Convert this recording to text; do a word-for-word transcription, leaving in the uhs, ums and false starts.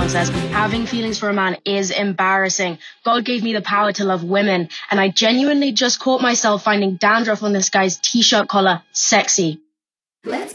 Brown says, having feelings for a man is embarrassing. God gave me the power to love women, and I genuinely just caught myself finding dandruff on this guy's t-shirt collar sexy. Let's